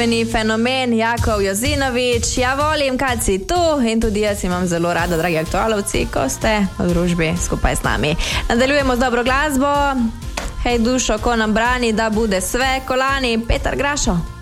Fenomen Jakov Jozinovič, ja volim, kad si tu in tudi jaz imam zelo rada, dragi aktualovci, ko ste v družbi skupaj z nami. Nadaljujemo z dobro glasbo. Hej dušo, ko nam brani, da bude sve kolani, Petar Grašo.